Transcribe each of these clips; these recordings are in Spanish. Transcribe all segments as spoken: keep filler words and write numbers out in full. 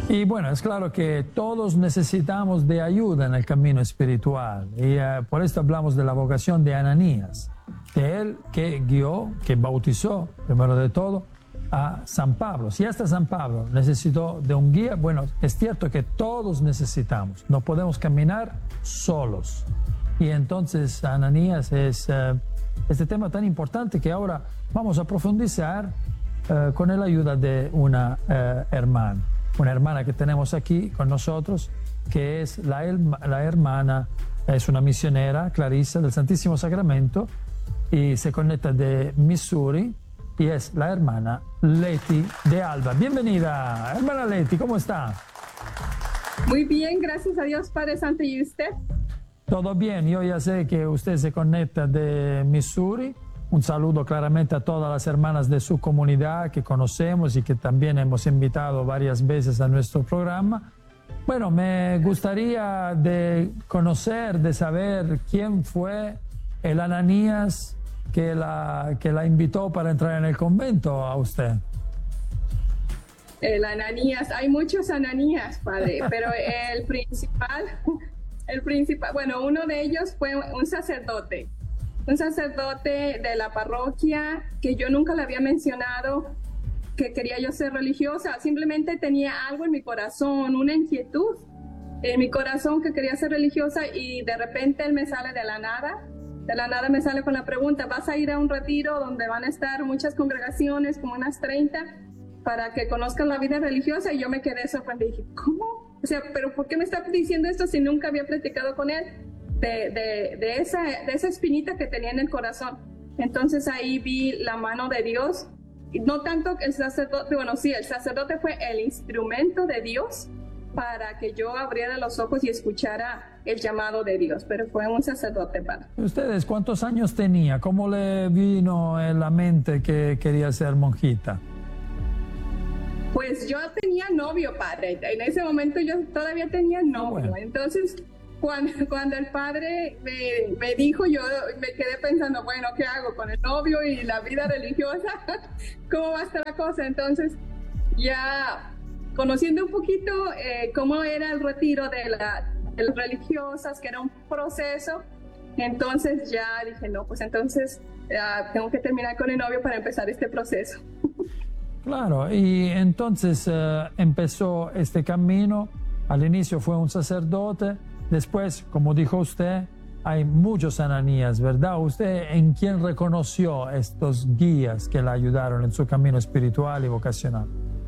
Y bueno, es claro que todos necesitamos de ayuda en el camino espiritual. Y uh, por esto hablamos de la vocación de Ananías, de él que guió, que bautizó, primero de todo, a San Pablo. Si hasta San Pablo necesitó de un guía, bueno, es cierto que todos necesitamos. No podemos caminar solos. Y entonces Ananías es uh, este tema tan importante que ahora vamos a profundizar uh, con la ayuda de una uh, hermana. Una hermana que tenemos aquí con nosotros, que es la, la hermana, es una misionera, Clarissa, del Santísimo Sacramento, y se conecta de Missouri, y es la hermana Leti de Alba. Bienvenida, hermana Leti, ¿cómo está? Muy bien, gracias a Dios, Padre Santo, ¿y usted? Todo bien, yo ya sé que usted se conecta de Missouri. Un saludo claramente a todas las hermanas de su comunidad que conocemos y que también hemos invitado varias veces a nuestro programa. Bueno, me gustaría de conocer, de saber quién fue el Ananías que la, que la invitó para entrar en el convento a usted. El Ananías, hay muchos Ananías, padre, pero el principal, el principal, bueno, uno de ellos fue un sacerdote. Un sacerdote de la parroquia que yo nunca le había mencionado que quería yo ser religiosa, simplemente tenía algo en mi corazón, una inquietud en mi corazón que quería ser religiosa y de repente él me sale de la nada, de la nada me sale con la pregunta, ¿vas a ir a un retiro donde van a estar muchas congregaciones, como unas treinta, para que conozcan la vida religiosa? Y yo me quedé sorprendida y dije, ¿cómo? O sea, ¿pero por qué me está diciendo esto si nunca había platicado con él? De, de, de, esa, de esa espinita que tenía en el corazón. Entonces ahí vi la mano de Dios, no tanto el sacerdote, bueno sí, el sacerdote fue el instrumento de Dios para que yo abriera los ojos y escuchara el llamado de Dios, pero fue un sacerdote, padre. ¿Ustedes cuántos años tenía? ¿Cómo le vino en la mente que quería ser monjita? Pues yo tenía novio, padre, en ese momento yo todavía tenía novio, bueno. Entonces Cuando, cuando el padre me, me dijo, yo me quedé pensando, bueno, ¿qué hago con el novio y la vida religiosa? ¿Cómo va a estar la cosa? Entonces, ya conociendo un poquito eh, cómo era el retiro de, la, de las religiosas, que era un proceso, entonces ya dije, no, pues entonces ya tengo que terminar con el novio para empezar este proceso. Claro, y entonces uh, empezó este camino. Al inicio fue un sacerdote. Después, como dijo usted, hay muchos Ananías, ¿verdad? ¿Usted en quién reconoció estos guías que la ayudaron en su camino espiritual y vocacional?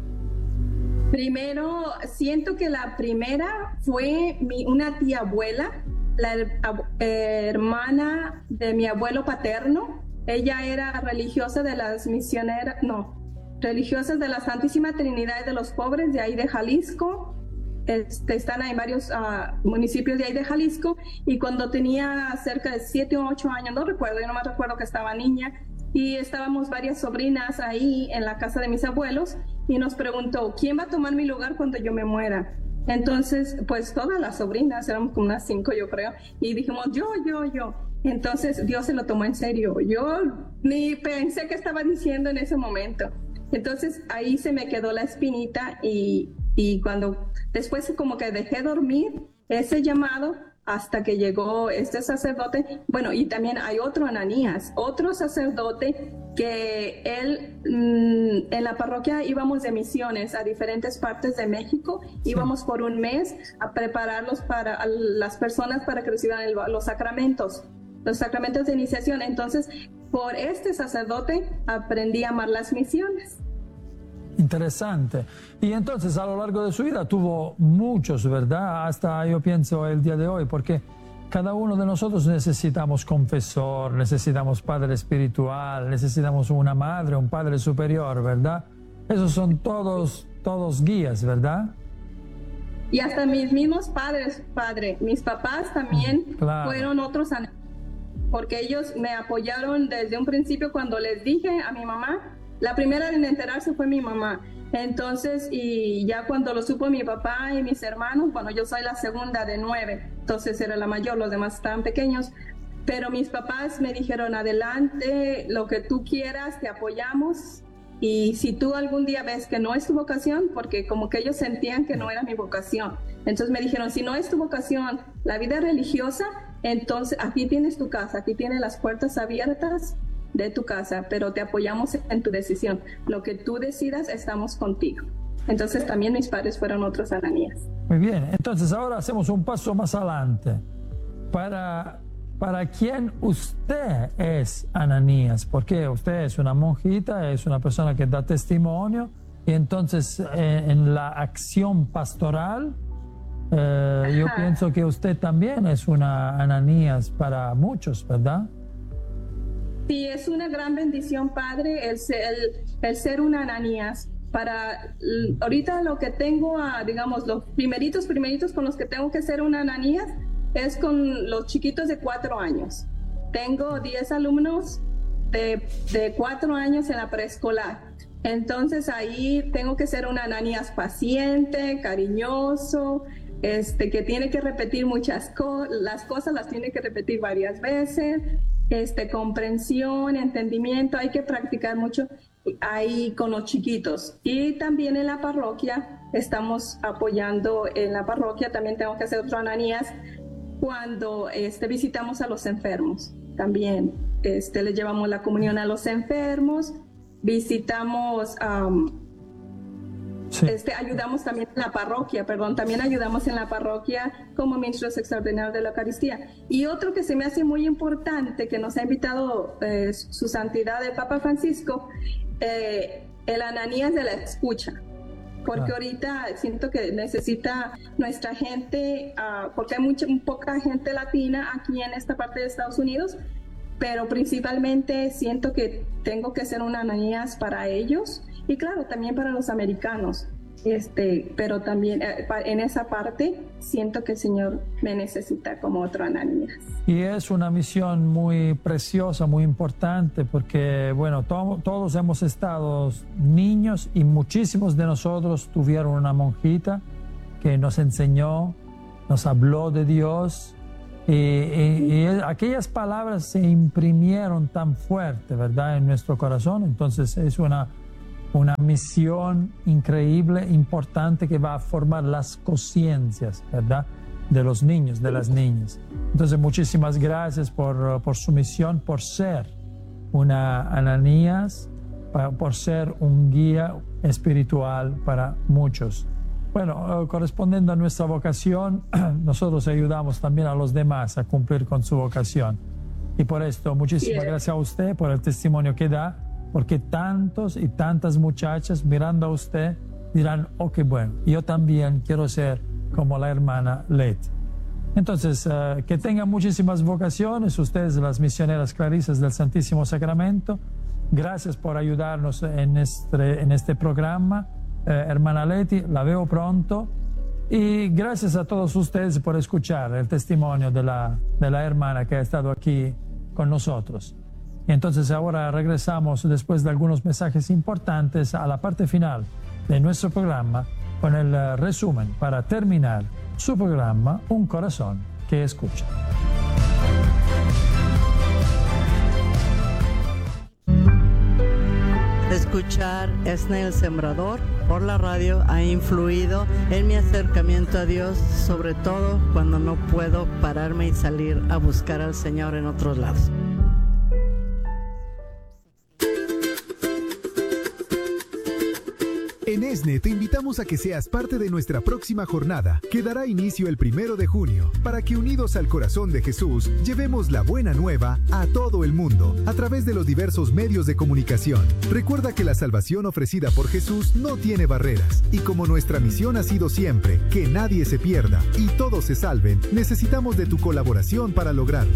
Primero, siento que la primera fue mi, una tía abuela, la eh, hermana de mi abuelo paterno. Ella era religiosa de las misioneras, no, religiosas de la Santísima Trinidad de los Pobres de ahí de Jalisco. Este, están en varios uh, municipios de ahí de Jalisco, y cuando tenía cerca de siete o ocho años, no recuerdo, yo no me recuerdo que estaba niña, y estábamos varias sobrinas ahí en la casa de mis abuelos, y nos preguntó, ¿quién va a tomar mi lugar cuando yo me muera? Entonces, pues todas las sobrinas, éramos como unas cinco yo creo, y dijimos, yo, yo, yo. Entonces Dios se lo tomó en serio, yo ni pensé qué estaba diciendo en ese momento. Entonces ahí se me quedó la espinita, y Y cuando después como que dejé dormir ese llamado hasta que llegó este sacerdote, bueno, y también hay otro Ananías, otro sacerdote que él, mmm, en la parroquia íbamos de misiones a diferentes partes de México, sí. Íbamos por un mes a prepararlos para a las personas para que reciban el, los sacramentos, los sacramentos de iniciación. Entonces, por este sacerdote aprendí a amar las misiones. Interesante. Y entonces a lo largo de su vida tuvo muchos, ¿verdad? Hasta yo pienso el día de hoy, porque cada uno de nosotros necesitamos confesor, necesitamos padre espiritual, necesitamos una madre, un padre superior, ¿verdad? Esos son todos, todos guías, ¿verdad? Y hasta mis mismos padres, padre, mis papás también claro. Fueron otros, porque ellos me apoyaron desde un principio cuando les dije a mi mamá. La primera en enterarse fue mi mamá. Entonces, y ya cuando lo supo mi papá y mis hermanos, bueno, yo soy la segunda de nueve, entonces era la mayor, los demás estaban pequeños, pero mis papás me dijeron, adelante, lo que tú quieras, te apoyamos, Y si tú algún día ves que no es tu vocación, porque como que ellos sentían que no era mi vocación, entonces me dijeron, si no es tu vocación, la vida religiosa, entonces aquí tienes tu casa, aquí tienes las puertas abiertas de tu casa, pero te apoyamos en tu decisión. Lo que tú decidas, estamos contigo. Entonces también mis padres fueron otros Ananías. Muy bien, entonces ahora hacemos un paso más adelante. Para, para quién usted es Ananías, porque usted es una monjita, es una persona que da testimonio, y entonces eh, en la acción pastoral, eh, yo pienso que usted también es una Ananías para muchos, ¿verdad? Sí, es una gran bendición, Padre, el ser, el, el ser una Ananías. Para ahorita lo que tengo, a, digamos, los primeritos, primeritos con los que tengo que ser una Ananías es con los chiquitos de cuatro años. Tengo diez alumnos de, de cuatro años en la preescolar. Entonces ahí tengo que ser una Ananías paciente, cariñoso, este, que tiene que repetir muchas cosas, las cosas las tiene que repetir varias veces, este, comprensión, entendimiento, hay que practicar mucho ahí con los chiquitos. Y también en la parroquia, estamos apoyando en la parroquia, también tengo que hacer otro Ananías cuando este, visitamos a los enfermos. También este, les llevamos la comunión a los enfermos, visitamos, um, sí. este, ayudamos también en la parroquia, perdón, también ayudamos en la parroquia como ministros extraordinarios de la Eucaristía. Y otro que se me hace muy importante, que nos ha invitado eh, su santidad el Papa Francisco, eh, el Ananías de la escucha. Porque ah. ahorita siento que necesita nuestra gente, uh, porque hay mucha, poca gente latina aquí en esta parte de Estados Unidos, pero principalmente siento que tengo que ser una Ananías para ellos y claro, también para los americanos. Este, pero también eh, en esa parte siento que el Señor me necesita como otro Ananías. Y es una misión muy preciosa, muy importante, porque bueno, to todos hemos estado niños y muchísimos de nosotros tuvieron una monjita que nos enseñó, nos habló de Dios, y, y, y aquellas palabras se imprimieron tan fuerte, ¿verdad?, en nuestro corazón. Entonces es una una misión increíble, importante, que va a formar las conciencias, ¿verdad?, de los niños, de las niñas. Entonces, muchísimas gracias por, por su misión, por ser una Ananías, por ser un guía espiritual para muchos. Bueno, correspondiendo a nuestra vocación, nosotros ayudamos también a los demás a cumplir con su vocación. Y por esto, muchísimas gracias a usted por el testimonio que da, porque tantos y tantas muchachas mirando a usted dirán, oh, qué bueno, yo también quiero ser como la hermana Leti. Entonces, uh, que tengan muchísimas vocaciones, ustedes las misioneras clarisas del Santísimo Sacramento. Gracias por ayudarnos en este, en este programa. Uh, hermana Leti, la veo pronto. Y gracias a todos ustedes por escuchar el testimonio de la, de la hermana que ha estado aquí con nosotros. Y entonces ahora regresamos, después de algunos mensajes importantes, a la parte final de nuestro programa con el uh, resumen para terminar su programa Un Corazón que Escucha. Escuchar Esne el Sembrador por la radio ha influido en mi acercamiento a Dios, sobre todo cuando no puedo pararme y salir a buscar al Señor en otros lados. En ESNE te invitamos a que seas parte de nuestra próxima jornada, que dará inicio el primero de junio, para que unidos al corazón de Jesús, llevemos la buena nueva a todo el mundo, a través de los diversos medios de comunicación. Recuerda que la salvación ofrecida por Jesús no tiene barreras, y como nuestra misión ha sido siempre, que nadie se pierda y todos se salven, necesitamos de tu colaboración para lograrlo.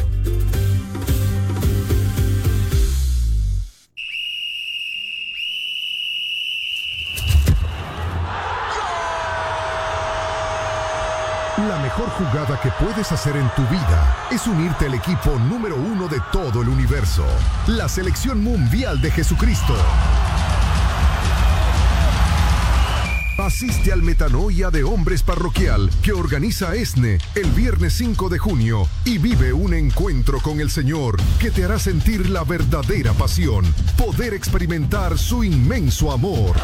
La mejor jugada que puedes hacer en tu vida es unirte al equipo número uno de todo el universo, la Selección Mundial de Jesucristo. Asiste al Metanoia de Hombres Parroquial que organiza ESNE el viernes cinco de junio y vive un encuentro con el Señor que te hará sentir la verdadera pasión, poder experimentar su inmenso amor.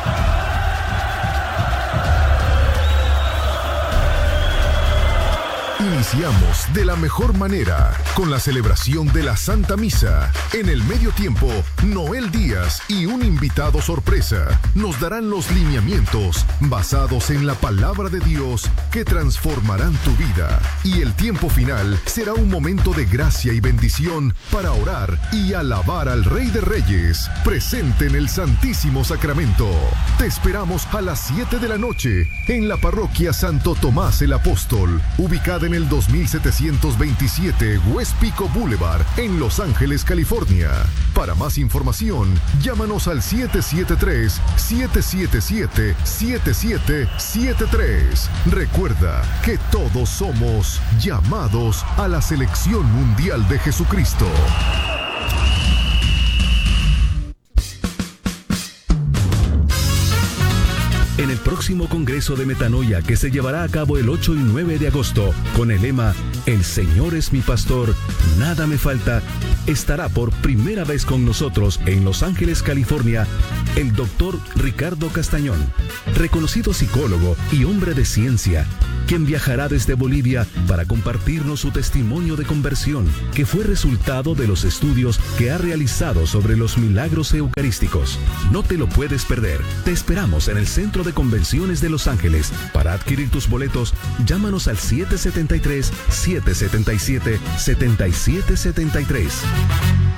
Iniciamos de la mejor manera con la celebración de la Santa Misa. En el medio tiempo, Noel Díaz y un invitado sorpresa nos darán los lineamientos basados en la palabra de Dios que transformarán tu vida. Y el tiempo final será un momento de gracia y bendición para orar y alabar al Rey de Reyes, presente en el Santísimo Sacramento. Te esperamos a las siete de la noche en la parroquia Santo Tomás el Apóstol, ubicada en el dos mil setecientos veintisiete West Pico Boulevard, en Los Ángeles, California. Para más información, llámanos al siete siete tres, siete siete siete, siete siete siete tres. Recuerda que todos somos llamados a la selección mundial de Jesucristo. En el próximo Congreso de Metanoia, que se llevará a cabo el ocho y nueve de agosto, con el lema El Señor es mi pastor, nada me falta, estará por primera vez con nosotros en Los Ángeles, California, el doctor Ricardo Castañón, reconocido psicólogo y hombre de ciencia, quien viajará desde Bolivia para compartirnos su testimonio de conversión, que fue resultado de los estudios que ha realizado sobre los milagros eucarísticos. No te lo puedes perder. Te esperamos en el Centro de Convenciones de Los Ángeles. Para adquirir tus boletos, llámanos al siete siete tres, siete siete siete, siete siete siete tres.